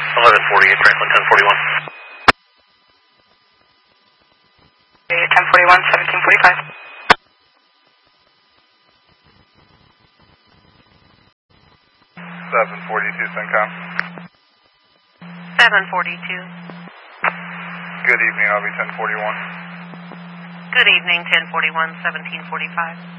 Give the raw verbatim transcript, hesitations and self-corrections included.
eleven forty-eight, Franklin, ten forty-one. ten forty-one, seventeen forty-five. seven forty-two, CENTCOM. seven forty-two. Good evening, I'll be ten forty-one. Good evening, ten forty-one, seventeen forty-five.